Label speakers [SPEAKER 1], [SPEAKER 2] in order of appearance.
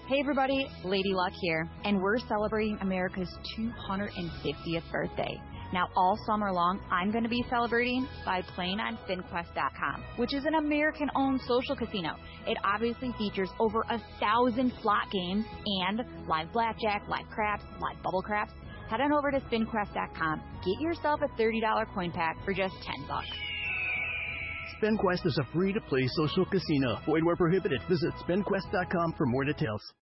[SPEAKER 1] Hey everybody, Lady Luck here, and we're celebrating America's 250th birthday. Now all summer long, I'm going to be celebrating by playing on SpinQuest.com, which is an American-owned social casino. It obviously features over 1,000 slot games and live blackjack, live craps, live bubble craps. Head on over to SpinQuest.com. Get yourself a $30 coin pack for just $10.
[SPEAKER 2] SpinQuest is a free-to-play social casino. Void where prohibited. Visit SpinQuest.com for more details.